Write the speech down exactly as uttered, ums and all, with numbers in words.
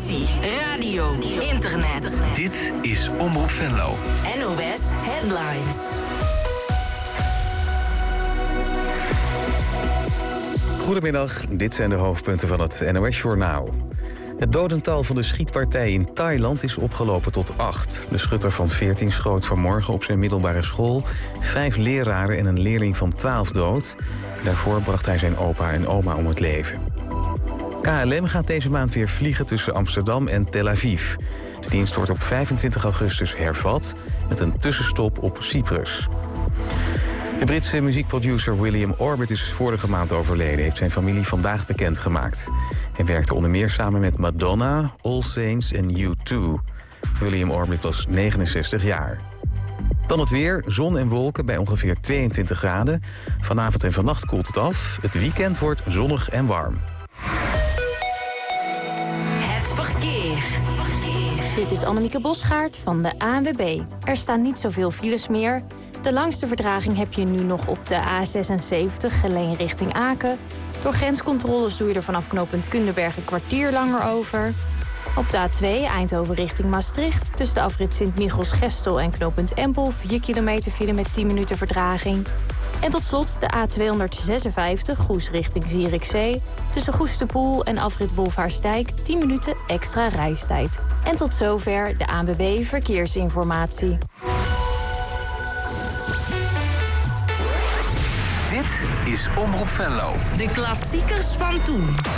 televisie, radio, internet. Dit is Omroep Venlo. N O S Headlines. Goedemiddag, dit zijn de hoofdpunten van het N O S-journaal. Het dodental van de schietpartij in Thailand is opgelopen tot acht. De schutter van veertien schoot vanmorgen op zijn middelbare school vijf leraren en een leerling van twaalf dood. Daarvoor bracht hij zijn opa en oma om het leven. K L M gaat deze maand weer vliegen tussen Amsterdam en Tel Aviv. De dienst wordt op vijfentwintig augustus hervat met een tussenstop op Cyprus. De Britse muziekproducer William Orbit is vorige maand overleden, heeft zijn familie vandaag bekendgemaakt. Hij werkte onder meer samen met Madonna, All Saints en U twee. William Orbit was negenenzestig jaar. Dan het weer, zon en wolken bij ongeveer tweeëntwintig graden. Vanavond en vannacht koelt het af. Het weekend wordt zonnig en warm. Het verkeer. Dit is Annemieke Bosgaard van de A N W B. Er staan niet zoveel files meer. De langste vertraging heb je nu nog op de A zesenzeventig, Geleen richting Aken. Door grenscontroles doe je er vanaf knooppunt Kunderberg een kwartier langer over. Op de A twee, Eindhoven richting Maastricht. Tussen de afrit Sint-Michels-Gestel en knooppunt Empel vier kilometer file met tien minuten vertraging. En tot slot de A tweehonderdzesenvijftig, Goes richting Zierikzee. Tussen Goes de Poel en afrit Wolfhaarsdijk tien minuten extra reistijd. En tot zover de A N W B Verkeersinformatie. Dit is Omroep Venlo. De klassiekers van toen.